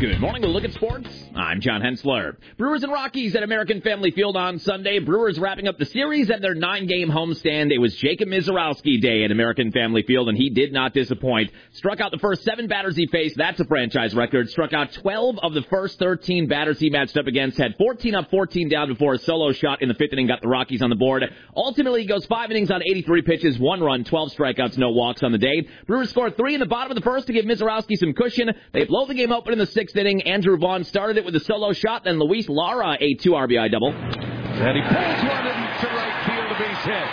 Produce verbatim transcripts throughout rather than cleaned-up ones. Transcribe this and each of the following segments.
Good morning. We'll look at sports. I'm John Hensler. Brewers and Rockies at American Family Field on Sunday. Brewers wrapping up the series at their nine-game homestand. It was Jacob Misiorowski Day at American Family Field, and he did not disappoint. Struck out the first seven batters he faced. That's a franchise record. Struck out twelve of the first thirteen batters he matched up against. Had fourteen up, fourteen down before a solo shot in the fifth inning got the Rockies on the board. Ultimately, he goes five innings on eighty-three pitches, one run, twelve strikeouts, no walks on the day. Brewers scored three in the bottom of the first to give Misiorowski some cushion. They blow the game open in the sixth inning. Andrew Vaughn started it with a solo shot, then Luis Lara a two R B I double. And he pulls one into right field, a base hit.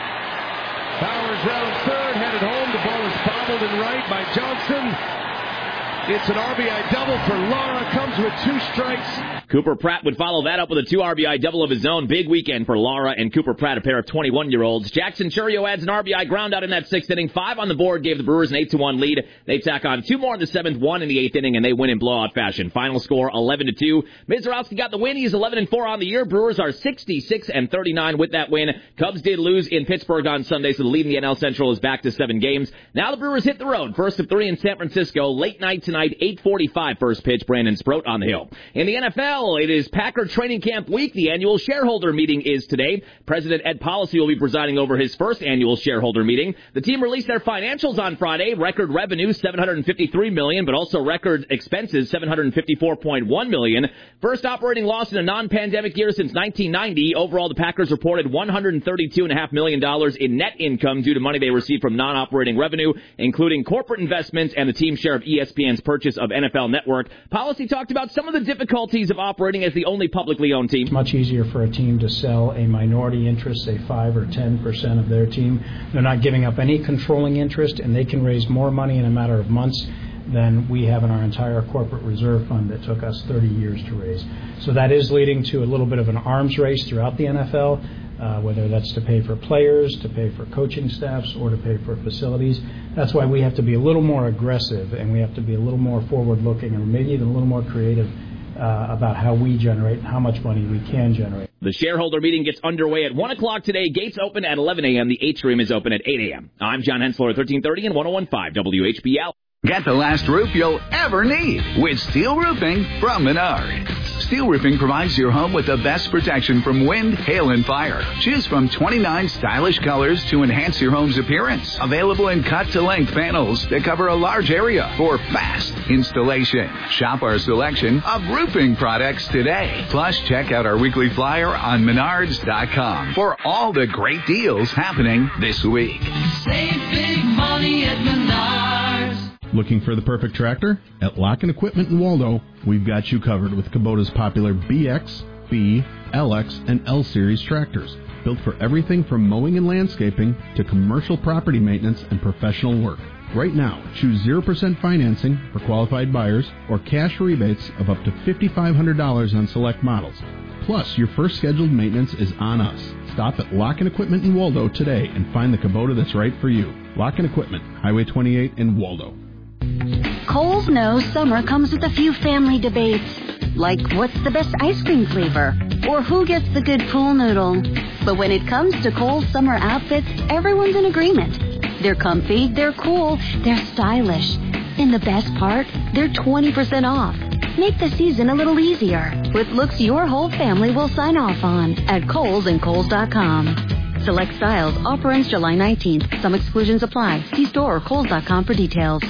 Powers round third, headed home. The ball is bobbled in right by Johnson. It's an R B I double for Lara. Comes with two strikes. Cooper Pratt would follow that up with a two R B I double of his own. Big weekend for Lara and Cooper Pratt, a pair of twenty-one-year-olds. Jackson Churio adds an R B I ground out in that sixth inning. Five on the board gave the Brewers an eight to one lead. They tack on two more in the seventh, one in the eighth inning, and they win in blowout fashion. Final score eleven to two. Misiorowski got the win. He's eleven and four on the year. Brewers are sixty-six and thirty-nine with that win. Cubs did lose in Pittsburgh on Sunday, so the lead in the N L Central is back to seven games. Now the Brewers hit the road. First of three in San Francisco. Late night tonight, eight forty-five first pitch. Brandon Sproat on the hill. In the N F L, it is Packer training camp week. The annual shareholder meeting is today. President Ed Policy will be presiding over his first annual shareholder meeting. The team released their financials on Friday. Record revenue, seven hundred fifty-three million dollars, but also record expenses, seven hundred fifty-four point one million dollars. First operating loss in a non-pandemic year since nineteen ninety. Overall, the Packers reported one hundred thirty-two point five million dollars in net income due to money they received from non-operating revenue, including corporate investments and the team's share of E S P N's purchase of N F L Network. Policy talked about some of the difficulties of operating as the only publicly owned team. It's much easier for a team to sell a minority interest, say five or ten percent of their team. They're not giving up any controlling interest, and they can raise more money in a matter of months than we have in our entire corporate reserve fund that took us thirty years to raise. So that is leading to a little bit of an arms race throughout the N F L, uh, whether that's to pay for players, to pay for coaching staffs, or to pay for facilities. That's why we have to be a little more aggressive, and we have to be a little more forward-looking, and maybe even a little more creative Uh, about how we generate and how much money we can generate. The shareholder meeting gets underway at one o'clock today. Gates open at eleven a.m. The atrium is open at eight a.m. I'm John Hensler, thirteen thirty and one oh one point five W H B L. Get the last roof you'll ever need with Steel Roofing from Menards. Steel Roofing provides your home with the best protection from wind, hail, and fire. Choose from twenty-nine stylish colors to enhance your home's appearance. Available in cut-to-length panels that cover a large area for fast installation. Shop our selection of roofing products today. Plus, check out our weekly flyer on menards dot com for all the great deals happening this week. Save big money at Menards. Looking for the perfect tractor? At Lock and Equipment in Waldo, we've got you covered with Kubota's popular B X, B, L X, and L Series tractors. Built for everything from mowing and landscaping to commercial property maintenance and professional work. Right now, choose zero percent financing for qualified buyers or cash rebates of up to five thousand five hundred dollars on select models. Plus, your first scheduled maintenance is on us. Stop at Lock and Equipment in Waldo today and find the Kubota that's right for you. Lock and Equipment, Highway twenty-eight in Waldo. Kohl's knows summer comes with a few family debates, like what's the best ice cream flavor, or who gets the good pool noodle. But when it comes to Kohl's summer outfits, everyone's in agreement. They're comfy, they're cool, they're stylish. And the best part, they're twenty percent off. Make the season a little easier with looks your whole family will sign off on at Kohl's and Kohl's dot com. Select styles, offer ends July nineteenth. Some exclusions apply. See store or Kohl's dot com for details.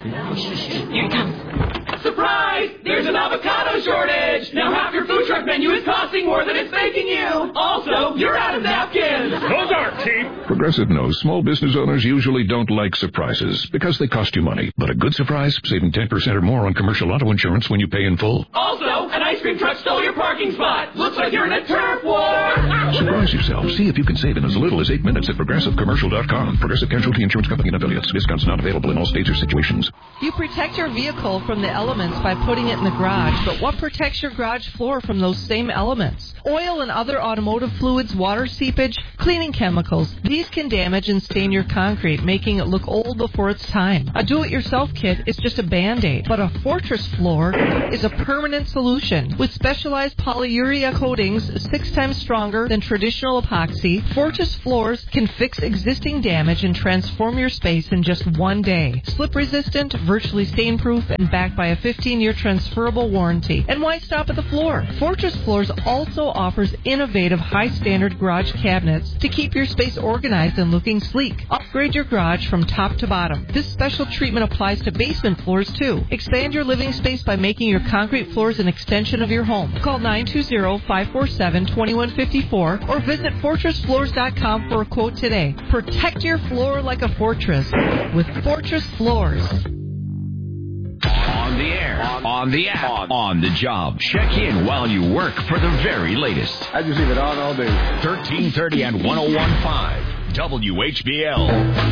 Here it comes. Surprise! There's an avocado shortage! Now half your food truck menu is costing more than it's making you! Also, you're out of napkins! Those aren't cheap! Progressive knows small business owners usually don't like surprises because they cost you money. But a good surprise, saving ten percent or more on commercial auto insurance when you pay in full. Also, an ice cream truck stole your parking spot! Looks like you're in a turf war! Surprise yourself. See if you can save in as little as eight minutes at progressive commercial dot com. Progressive Casualty Insurance Company and affiliates. Discounts not available in all states or situations. You protect your vehicle from the elements by putting it in the garage, but what protects your garage floor from those same elements. Oil and other automotive fluids, water seepage, cleaning chemicals. These can damage and stain your concrete, making it look old before its time. A do-it-yourself kit is just a Band-Aid, but a Fortress floor is a permanent solution. With specialized polyurea coatings six times stronger than traditional epoxy, Fortress floors can fix existing damage and transform your space in just one day. Slip-resistant, virtually stain-proof, and backed by a fifteen-year transferable warranty. And why stop at the floor? Fortress Floors also offers innovative high-standard garage cabinets to keep your space organized and looking sleek. Upgrade your garage from top to bottom. This special treatment applies to basement floors, too. Expand your living space by making your concrete floors an extension of your home. Call nine two zero, five four seven, two one five four or visit fortress floors dot com for a quote today. Protect your floor like a fortress with Fortress Floors. On the air, on the app, on the job. Check in while you work for the very latest. I just leave it on all day. thirteen thirty and one oh one point five W H B L.